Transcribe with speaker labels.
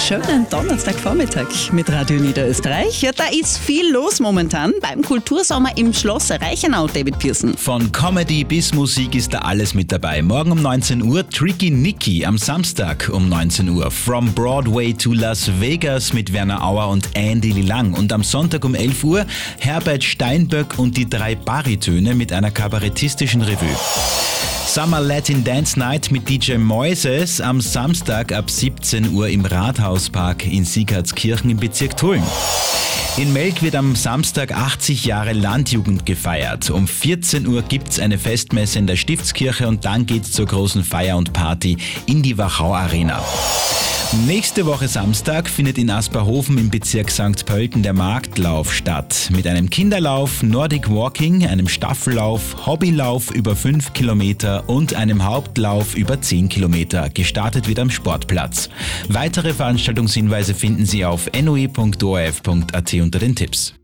Speaker 1: schönen Donnerstagvormittag mit Radio Niederösterreich. Ja, da ist viel los momentan beim Kultursommer im Schloss Reichenau, David Pearson.
Speaker 2: Von Comedy bis Musik ist da alles mit dabei. Morgen um 19 Uhr Tricky Nicky, am Samstag um 19 Uhr From Broadway to Las Vegas mit Werner Auer und Andy Lilang. Und am Sonntag um 11 Uhr Herbert Steinböck und die 3 Baritöne mit einer kabarettistischen Revue. Summer Latin Dance Night mit DJ Moises am Samstag ab 17 Uhr im Rathauspark in Siegertskirchen im Bezirk Tulln. In Melk wird am Samstag 80 Jahre Landjugend gefeiert. Um 14 Uhr gibt's eine Festmesse in der Stiftskirche und dann geht's zur großen Feier und Party in die Wachau Arena. Nächste Woche Samstag findet in Asperhofen im Bezirk St. Pölten der Marktlauf statt. Mit einem Kinderlauf, Nordic Walking, einem Staffellauf, Hobbylauf über 5 Kilometer und einem Hauptlauf über 10 Kilometer. Gestartet wird am Sportplatz. Weitere Veranstaltungshinweise finden Sie auf noi.orf.at unter den Tipps.